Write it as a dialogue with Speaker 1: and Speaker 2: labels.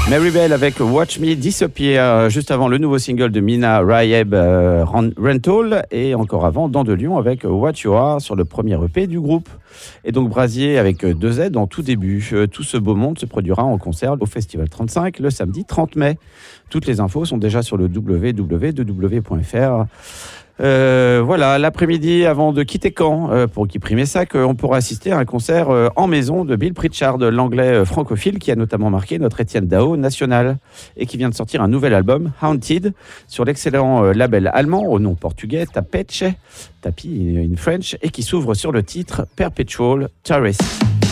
Speaker 1: Maribel avec Watch Me Disappear, juste avant le nouveau single de Mina Raeb, Rental, et encore avant Dents de Lion avec What You Are sur le premier EP du groupe. Et donc Brasier avec 2 Z en tout début. Tout ce beau monde se produira en concert au Festival 35 le samedi 30 mai. Toutes les infos sont déjà sur le www.fr. Voilà, l'après-midi, avant de quitter Caen pour Guy Primessac, on pourra assister à un concert en maison de Bill Pritchard, l'anglais francophile qui a notamment marqué notre Étienne Dao national et qui vient de sortir un nouvel album, Haunted, sur l'excellent label allemand au nom portugais Tapeche, Tapi in French, et qui s'ouvre sur le titre Perpetual Terrace.